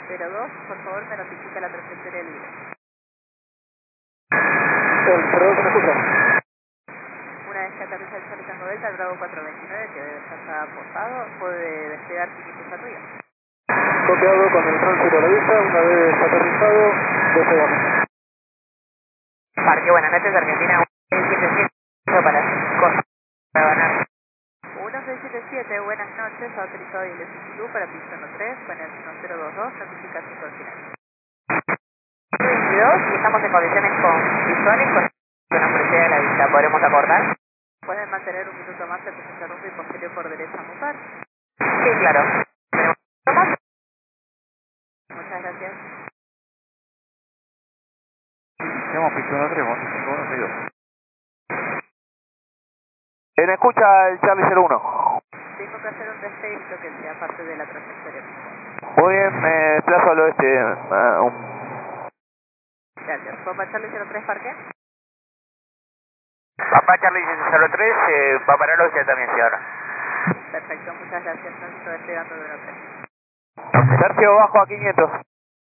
02, por favor me notifica la trayectoria libre. El 02 me escucha. Una vez que aterriza el Charlie Tango Delta, el Bravo 429, que debe estar ya posado, puede despegar 500 arriba. Copiado con el tránsito a la vista, una vez aterrizado, despegamos. Parque Buenas noches, Argentina 1677 para ganar. 1677, buenas noches, ha autorizado y el para pista 3 con el 1022, notificación al final. 22 y estamos en condiciones con visuales con una ofrecida de la vista. ¿Podremos acordar? Pueden mantener un minuto más el que se interrumpe y posterior por derecha a mutar. Sí, claro. Muchas gracias. Tenemos pista 3, vamos a 5162. Me escucha el Charlie 01. Tengo que hacer un despegue que sea parte de la trayectoria. Muy bien, me desplazo al oeste. Gracias. ¿Papa Charlie 03 parque? Papá Charlie 03 va para el oeste también, señora. Perfecto, muchas gracias. Tránsito despegando de 03. Sergio bajo a 500.